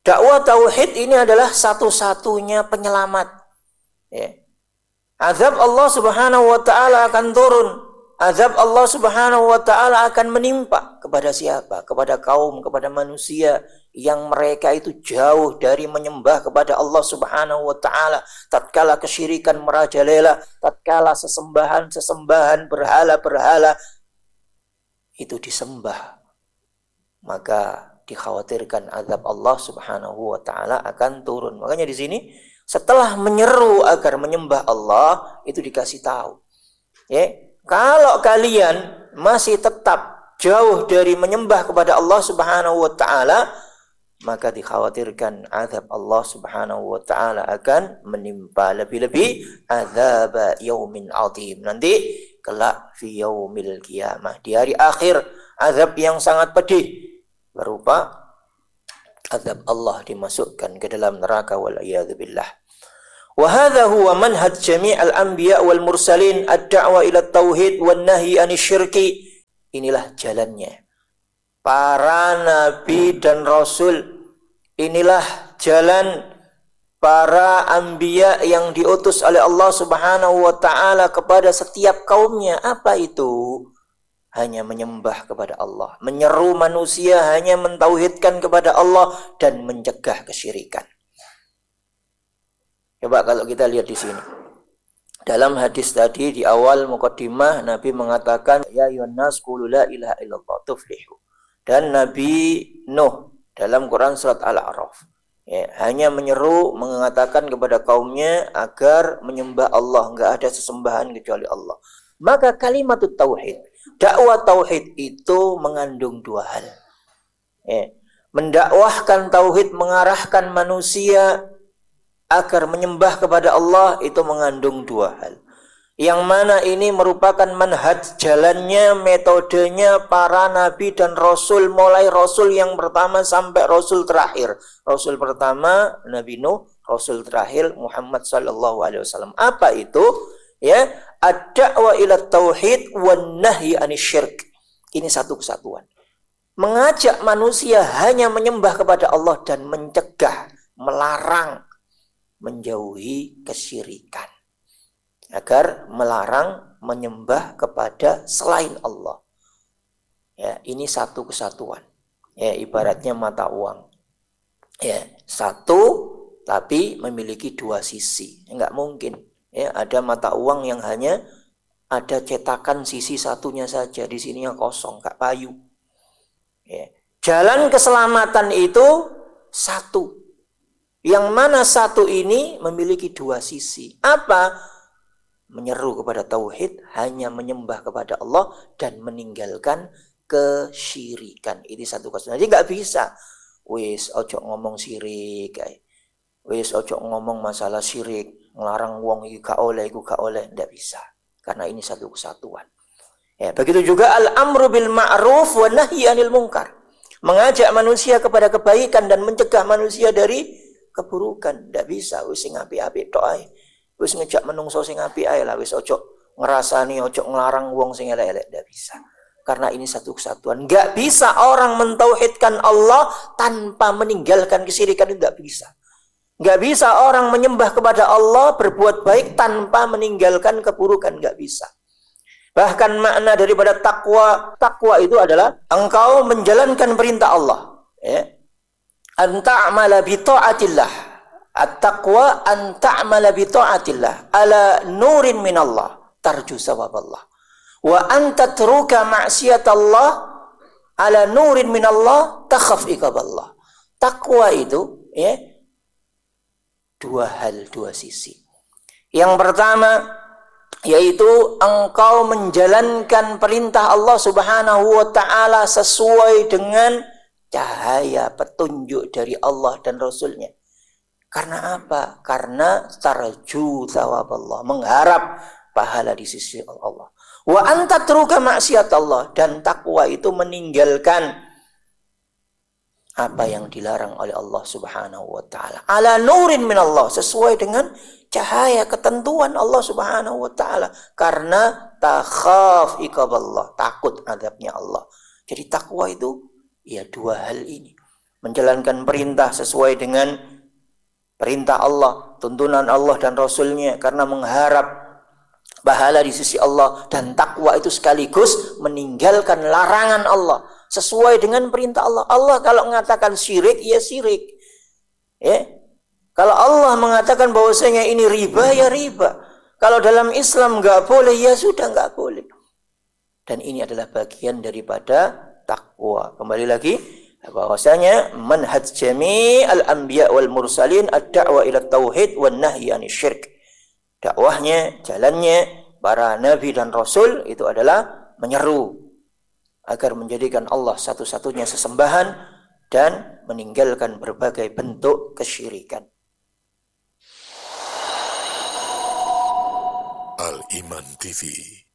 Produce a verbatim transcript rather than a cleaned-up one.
Dakwah tauhid ini adalah satu-satunya penyelamat. Ya. Azab Allah Subhanahu wa taala akan turun. Azab Allah Subhanahu wa taala akan menimpa kepada siapa? Kepada kaum, kepada manusia yang mereka itu jauh dari menyembah kepada Allah Subhanahu wa taala. Tatkala kesyirikan merajalela, tatkala sesembahan-sesembahan berhala-berhala itu disembah, maka dikhawatirkan azab Allah Subhanahu wa taala akan turun. Makanya di sini setelah menyeru agar menyembah Allah, itu dikasih tahu. Ya, kalau kalian masih tetap jauh dari menyembah kepada Allah Subhanahu wa taala, maka dikhawatirkan azab Allah Subhanahu wa taala akan menimpa, lebih-lebih azab yaumin azim. Nanti kelak fi yaumil qiyamah, di hari akhir, azab yang sangat pedih berupa azab Allah dimasukkan ke dalam neraka wal iyad billah. Wa hadha huwa manhaj jami' al-anbiya wal mursalin ad-da'wa ila tauhid wan nahi anisyirki. Inilah jalannya para nabi dan rasul. Inilah jalan para anbiya yang diutus oleh Allah Subhanahu wa taala kepada setiap kaumnya. Apa itu? Hanya menyembah kepada Allah, menyeru manusia hanya mentauhidkan kepada Allah dan mencegah kesyirikan. Coba kalau kita lihat di sini. Dalam hadis tadi di awal muqaddimah Nabi mengatakan ya ayyuhan nas qulu la ilaha illallah tuflihu. Dan Nabi Nuh dalam Quran surat Al-A'raf ya, hanya menyeru mengatakan kepada kaumnya agar menyembah Allah, enggak ada sesembahan kecuali Allah. Maka kalimat tauhid, dakwah tauhid itu mengandung dua hal. Ya. Mendakwahkan tauhid, mengarahkan manusia agar menyembah kepada Allah, itu mengandung dua hal. Yang mana ini merupakan manhaj, jalannya, metodenya para nabi dan rasul, mulai rasul yang pertama sampai rasul terakhir. Rasul pertama Nabi Nuh, rasul terakhir Muhammad sallallahu alaihi wasallam. Apa itu? Ya, ad-da'wa ila tauhid wan nahyi anisyirk. Ini satu kesatuan. Mengajak manusia hanya menyembah kepada Allah dan mencegah, melarang, menjauhi kesyirikan. Agar melarang menyembah kepada selain Allah. Ya, ini satu kesatuan. Ya, ibaratnya mata uang. Ya, satu tapi memiliki dua sisi. Enggak mungkin. Ya, ada mata uang yang hanya ada cetakan sisi satunya saja, di sininya kosong, enggak payu. Ya. Jalan keselamatan itu satu. Yang mana satu ini memiliki dua sisi. Apa? Menyeru kepada tauhid, hanya menyembah kepada Allah dan meninggalkan kesyirikan. Ini satu kesatuan. Jadi enggak bisa. Wis ojo ngomong syirik, wis ojo ngomong masalah syirik. Ngelarang wong iki gak oleh, iku gak oleh, ndak bisa. Karena ini satu kesatuan. Ya, begitu juga al-amru bil ma'ruf wa nahyi 'anil munkar. Mengajak manusia kepada kebaikan dan mencegah manusia dari keburukan. Ndak bisa wis sing apik-apik tok ae. Wis ngejak menungso sing apik ae lah, wis ojo ngrasani, ojo nglarang wong sing elek-elek, ndak bisa. Karena ini satu kesatuan. Nggak bisa orang mentauhidkan Allah tanpa meninggalkan kesyirikan, itu nggak bisa. Nggak bisa orang menyembah kepada Allah, berbuat baik tanpa meninggalkan keburukan. Nggak bisa. Bahkan makna daripada takwa, takwa itu adalah engkau menjalankan perintah Allah. Ya. An ta'mala bi ta'atillah. At-taqwa an ta'mala bi ta'atillah ala nurin min Allah tarju sawaballah. Wa an tatruka ma'siyatallah ala nurin min Allah takhaf iqaballah. Takwa itu ya, dua hal, dua sisi. Yang pertama yaitu engkau menjalankan perintah Allah Subhanahu wa taala sesuai dengan cahaya petunjuk dari Allah dan Rasulnya. Karena apa? Karena tarju thawaballah, mengharap pahala di sisi Allah. Wa anta truka maksiat Allah, dan takwa itu meninggalkan apa yang dilarang oleh Allah Subhanahu wa taala. Ala nurin min Allah, sesuai dengan cahaya ketentuan Allah Subhanahu wa taala. Karena takhaf iqaballah, takut azabnya Allah. Jadi takwa itu ya dua hal ini. menjalankan perintah sesuai dengan perintah Allah, tuntunan Allah dan Rasulnya, karena mengharap pahala di sisi Allah. Dan takwa itu sekaligus meninggalkan larangan Allah sesuai dengan perintah Allah. Allah kalau mengatakan syirik, ya syirik. Ya. Kalau Allah mengatakan bahwasanya ini riba, ya riba. Kalau dalam Islam enggak boleh, ya sudah enggak boleh. Dan ini adalah bagian daripada takwa. Kembali lagi, bahwasanya manhaj jami' al-anbiya wal mursalin ad-da'wa ila tauhid wan nahyi anasy-syirk. Dakwahnya, jalannya para nabi dan rasul itu adalah menyeru agar menjadikan Allah satu-satunya sesembahan dan meninggalkan berbagai bentuk kesyirikan. Al-Iman T V